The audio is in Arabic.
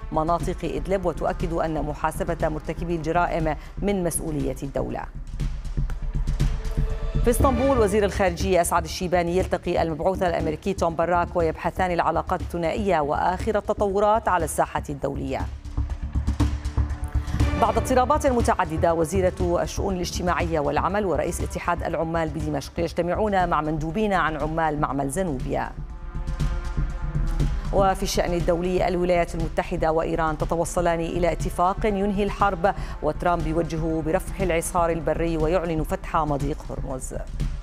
مناطق إدلب، وتؤكد أن محاسبة مرتكبي الجرائم من مسؤولية الدولة. في اسطنبول وزير الخارجية أسعد الشيباني يلتقي المبعوث الأمريكي توم باراك، ويبحثان العلاقات الثنائية وآخر التطورات على الساحة الدولية. بعد اضطرابات متعددة، وزيرة الشؤون الاجتماعية والعمل ورئيس اتحاد العمال بدمشق يجتمعون مع مندوبين عن عمال معمل زنوبيا. وفي الشأن الدولي، الولايات المتحدة وإيران تتوصلان إلى اتفاق ينهي الحرب، وترامب يوجه برفع الحصار البري ويعلن فتح مضيق هرمز.